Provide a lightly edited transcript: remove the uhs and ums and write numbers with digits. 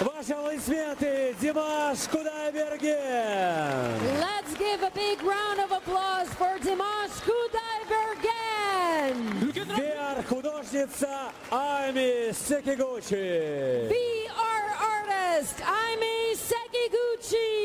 Ваши аплодисменты, Димаш Кудайберген. Let's give a big round of applause for Dimash Kudaibergen. VR-художница Ами Секигучи. VR artist Aimee Sekiguchi.